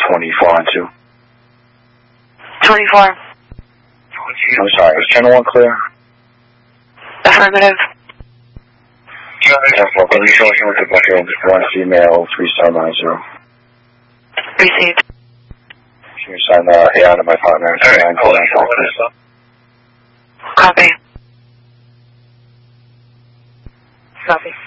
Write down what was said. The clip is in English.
24 on 2. 24. I'm sorry, is channel 1 clear? Affirmative. Channel 4, can you show us with the booking? 1 female, 3-star 90. Received. Can you sign A out of my partner? Copy. Copy.